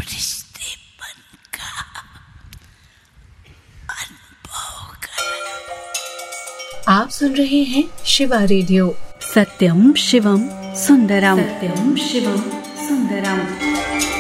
रिश्ते का अनुभव कर। आप सुन रहे हैं शिवा रेडियो। सत्यम शिवम सुंदरम। सत्यम शिवम सुंदरम।